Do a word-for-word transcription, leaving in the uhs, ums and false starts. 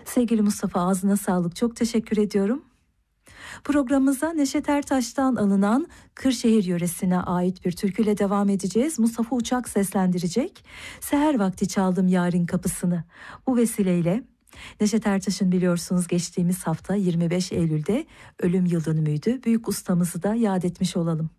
Sevgili Mustafa, ağzına sağlık. Çok teşekkür ediyorum. Programımıza Neşet Ertaş'tan alınan Kırşehir yöresine ait bir türküyle devam edeceğiz. Mustafa Uçak seslendirecek. Seher vakti çaldım yarın kapısını. Bu vesileyle Neşet Ertaş'ın biliyorsunuz geçtiğimiz hafta yirmi beş Eylül'de ölüm yıl dönümüydü. Büyük ustamızı da yad etmiş olalım.